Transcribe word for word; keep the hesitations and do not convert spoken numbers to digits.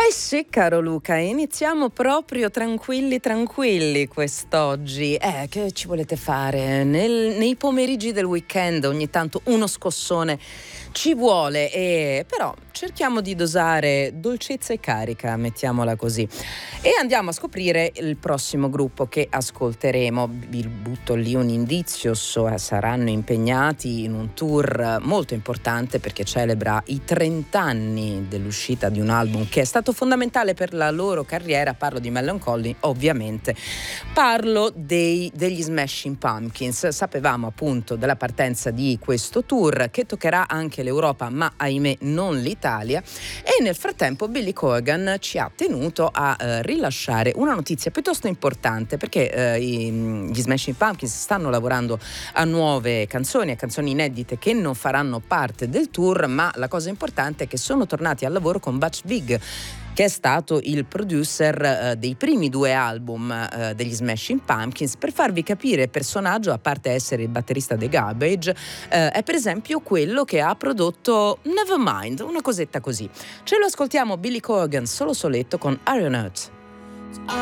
Eh sì, caro Luca, iniziamo proprio tranquilli tranquilli quest'oggi. Eh, che ci volete fare? Nel- nei pomeriggi del weekend ogni tanto uno scossone ci vuole, e però cerchiamo di dosare dolcezza e carica, mettiamola così. E andiamo a scoprire il prossimo gruppo che ascolteremo. Vi butto lì un indizio: so, saranno impegnati in un tour molto importante perché celebra i trenta anni dell'uscita di un album che è stato fondamentale per la loro carriera. Parlo di Melancholy, ovviamente. Parlo dei, degli Smashing Pumpkins. Sapevamo appunto della partenza di questo tour che toccherà anche l'Europa, ma ahimè non l'Italia, e nel frattempo Billy Corgan ci ha tenuto a eh, rilasciare una notizia piuttosto importante, perché eh, i, gli Smashing Pumpkins stanno lavorando a nuove canzoni, a canzoni inedite che non faranno parte del tour, ma la cosa importante è che sono tornati al lavoro con Butch Vig, che è stato il producer eh, dei primi due album eh, degli Smashing Pumpkins. Per farvi capire il personaggio, a parte essere il batterista dei Garbage, eh, è per esempio quello che ha prodotto Nevermind, una cosetta così. Ce lo ascoltiamo Billy Corgan solo soletto con Iron Heart.